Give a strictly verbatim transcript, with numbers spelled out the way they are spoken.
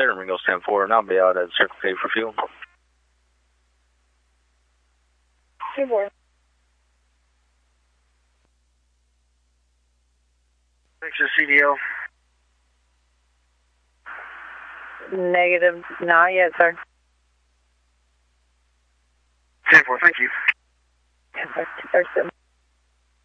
clear, Ringo ten four, and I'll be out at Circle K for fuel. ten four. Texas C D L. Negative, not yet, sir. ten four, thank you. ten four, two thirty-seven.